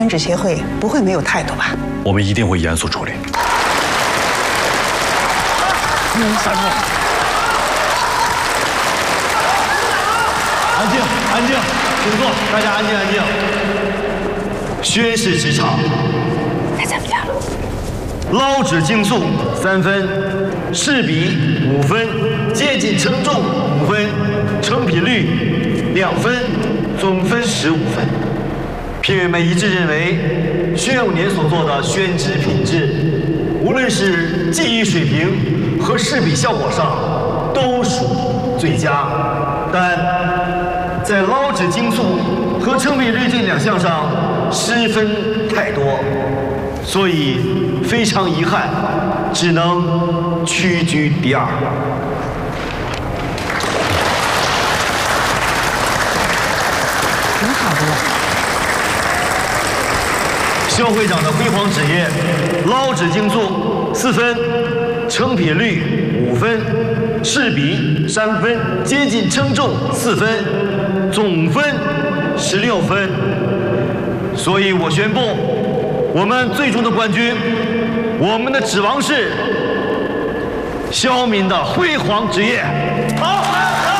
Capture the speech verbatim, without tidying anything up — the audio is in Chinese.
宣纸协会不会没有态度吧？ 我们一定会严肃处理。 嗯，下课。 安静，安静，请坐，大家安静，安静。宣誓职场。 该怎么样了？ 捞纸竞速三分，试笔五分，接近称重五分，成品率两分，总分十五分。评委们一致认为，宣武年所做的宣纸品质，无论是技艺水平和试笔效果上，都属最佳。但在捞纸竞速和成品率这两项上失分太多，所以非常遗憾，只能屈居第二。 挺好的呀。 肖会长的辉煌纸业，捞纸竞速四分，成品率五分，试笔三分，接近称重四分，总分十六分。所以我宣布，我们最终的冠军，我们的纸王是肖敏的辉煌纸业。好。